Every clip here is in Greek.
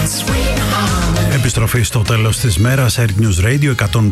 Επιστροφή στο τέλος της μέρας, Air News Radio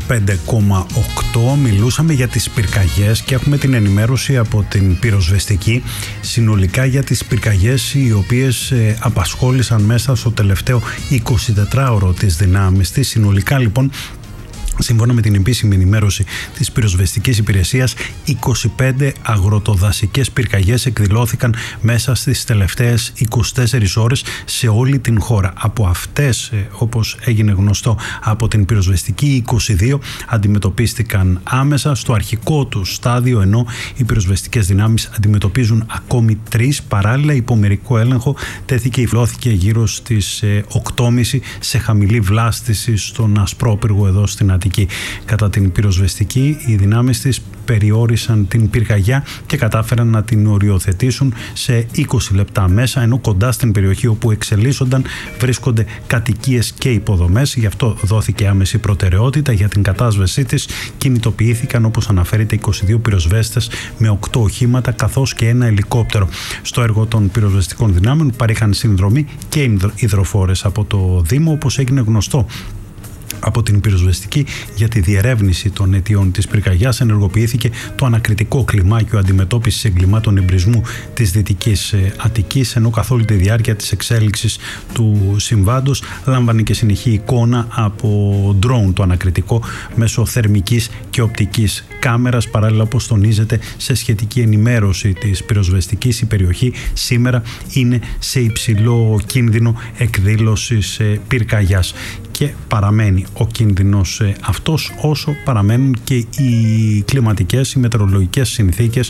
105,8. Μιλούσαμε για τις πυρκαγιές και έχουμε την ενημέρωση από την πυροσβεστική συνολικά για τις πυρκαγιές οι οποίες απασχόλησαν μέσα στο τελευταίο 24ωρο της δυνάμεις της. Συνολικά λοιπόν, σύμφωνα με την επίσημη ενημέρωση της πυροσβεστικής υπηρεσίας, 25 αγροτοδασικές πυρκαγιές εκδηλώθηκαν μέσα στις τελευταίες 24 ώρες σε όλη την χώρα. Από αυτές, όπως έγινε γνωστό από την πυροσβεστική, 22 αντιμετωπίστηκαν άμεσα στο αρχικό του στάδιο, ενώ οι πυροσβεστικές δυνάμεις αντιμετωπίζουν ακόμη 3. Παράλληλα, υπομερικό έλεγχο τέθηκε γύρω στις 8.30 σε χαμηλή βλάστηση στον Ασπρόπυργο εδώ στην Αττική. Κατά την πυροσβεστική, οι δυνάμεις της περιόρισαν την πυρκαγιά και κατάφεραν να την οριοθετήσουν σε 20 λεπτά μέσα, ενώ κοντά στην περιοχή όπου εξελίσσονταν βρίσκονται κατοικίες και υποδομές. Γι' αυτό δόθηκε άμεση προτεραιότητα για την κατάσβεσή της. Κινητοποιήθηκαν, όπως αναφέρεται, 22 πυροσβέστες με 8 οχήματα καθώς και ένα ελικόπτερο. Στο έργο των πυροσβεστικών δυνάμεων παρήχαν συνδρομή και υδροφόρες από το Δήμο, όπως έγινε γνωστό από την πυροσβεστική. Για τη διερεύνηση των αιτιών της πυρκαγιάς ενεργοποιήθηκε το ανακριτικό κλιμάκιο αντιμετώπισης εγκλημάτων εμπρισμού της Δυτικής Αττικής, ενώ καθ' όλη τη διάρκεια της εξέλιξης του συμβάντος λάμβανε και συνεχή εικόνα από ντρόουν το ανακριτικό μέσω θερμικής και οπτικής κάμερας. Παράλληλα, όπως τονίζεται σε σχετική ενημέρωση της πυροσβεστικής, η περιοχή σήμερα είναι σε υψηλό κίνδυνο εκδήλωσης πυρκαγιάς. Και παραμένει ο κίνδυνος αυτός όσο παραμένουν και οι κλιματικές, οι μετεωρολογικές συνθήκες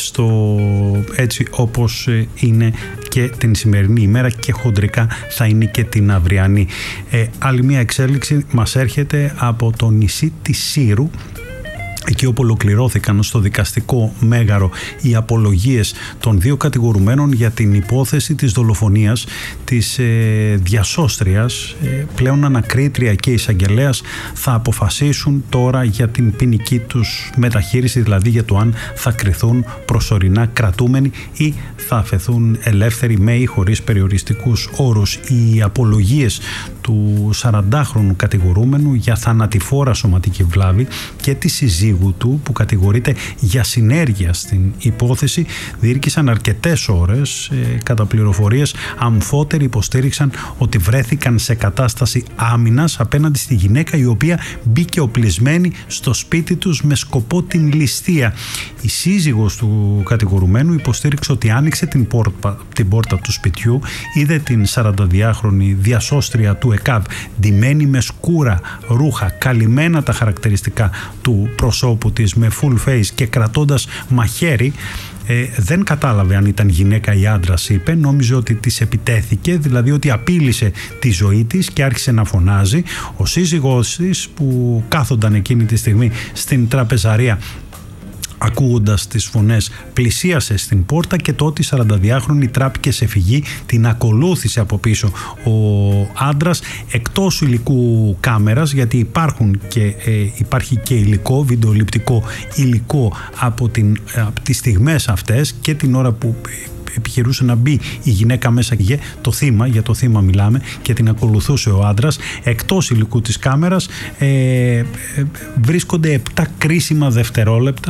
έτσι όπως είναι και την σημερινή ημέρα και χοντρικά θα είναι και την αυριανή. Άλλη μια εξέλιξη μας έρχεται από το νησί της Σύρου, εκεί όπου ολοκληρώθηκαν στο δικαστικό μέγαρο οι απολογίες των 2 κατηγορουμένων για την υπόθεση της δολοφονίας της διασώστριας. Πλέον ανακρίτρια και εισαγγελέας θα αποφασίσουν τώρα για την ποινική τους μεταχείριση, δηλαδή για το αν θα κριθούν προσωρινά κρατούμενοι ή θα αφαιθούν ελεύθεροι με ή χωρίς περιοριστικούς όρους. Οι απολογίες του 40χρονου κατηγορούμενου για θανατηφόρα σωματική βλάβη και τη συζύγου του, που κατηγορείται για συνέργεια στην υπόθεση, διήρκησαν αρκετές ώρες. Κατά πληροφορίες, αμφότεροι υποστήριξαν ότι βρέθηκαν σε κατάσταση άμυνας απέναντι στη γυναίκα η οποία μπήκε οπλισμένη στο σπίτι τους με σκοπό την ληστεία. Η σύζυγος του κατηγορουμένου υποστήριξε ότι άνοιξε την πόρτα του σπιτιού, είδε την 42χρονη διασώστρια του ΕΚΑΒ ντυμένη με σκούρα ρούχα, καλυμμένα τα χαρακτηριστικά του προσώπου της με full face και κρατώντας μαχαίρι. Δεν κατάλαβε αν ήταν γυναίκα ή άντρας, είπε. Νόμιζε ότι της επιτέθηκε, δηλαδή ότι απείλησε τη ζωή της και άρχισε να φωνάζει. Ο σύζυγός της, που κάθονταν εκείνη τη στιγμή στην τραπεζαρία ακούγοντας τις φωνές, πλησίασε στην πόρτα και τότε η 42χρονη τράπηκε σε φυγή. Την ακολούθησε από πίσω ο άντρας, εκτός υλικού κάμερας, γιατί υπάρχει και υλικό, βιντεοληπτικό υλικό από τις στιγμές αυτές και την ώρα που επιχειρούσε να μπει η γυναίκα μέσα και για το θύμα μιλάμε, και την ακολουθούσε ο άντρας. Εκτός υλικού της κάμερας βρίσκονται 7 κρίσιμα δευτερόλεπτα